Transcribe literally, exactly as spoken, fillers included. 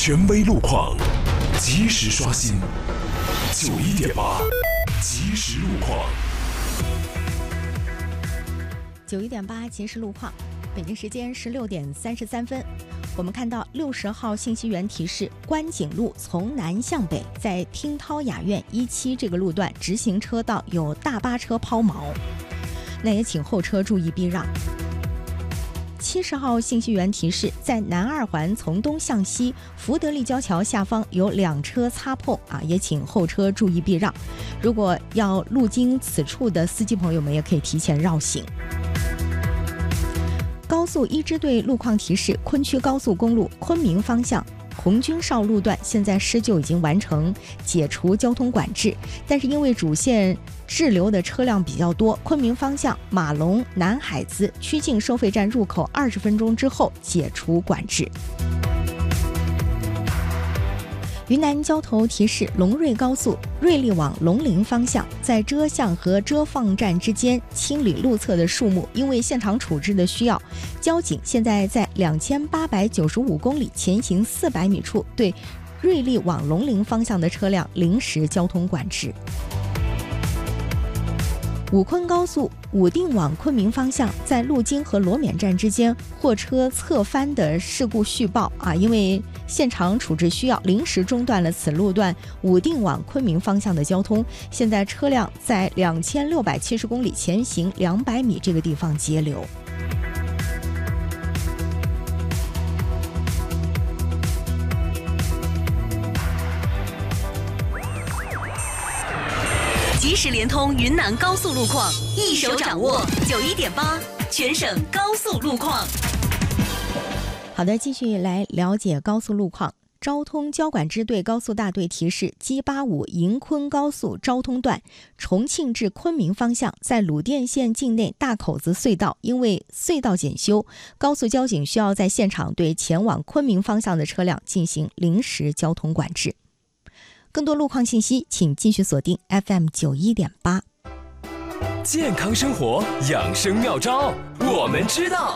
权威路况，及时刷新。九一点八，即时路况。 九一点八，即时路况。北京时间十六点三十三分，我们看到六十号信息源提示，观景路从南向北，在听涛雅苑一期这个路段直行车道有大巴车抛锚，那也请后车注意避让。七十号信息源提示，在南二环从东向西福德立交桥下方有两车擦碰啊，也请后车注意避让。如果要路经此处的司机朋友们，也可以提前绕行。高速一支队路况提示，昆区高速公路昆明方向红军哨路段现在施救已经完成，解除交通管制，但是因为主线滞留的车辆比较多，昆明方向马龙南海子曲靖收费站入口二十分钟之后解除管制。云南交头提示，龙瑞高速瑞丽往龙陵方向，在遮巷和遮放站之间清理路侧的树木，因为现场处置的需要，交警现在在两千八百九十五公里前行四百米处对瑞丽往龙陵方向的车辆临时交通管制。武昆高速武定往昆明方向，在路经和罗冕站之间货车侧翻的事故续报啊，因为现场处置需要，临时中断了此路段武定往昆明方向的交通。现在车辆在两千六百七十公里前行两百米这个地方截流。 即时联通云南高速路况，一手掌握九一点八，全省高速路况。 好的，继续来了解高速路况。昭通交管支队高速大队提示，G八五营昆高速昭通段重庆至昆明方向，在鲁甸县境内大口子隧道，因为隧道检修，高速交警需要在现场对前往昆明方向的车辆进行临时交通管制。更多路况信息，请继续锁定 F M 九一点八。 健康生活养生妙招，我们知道。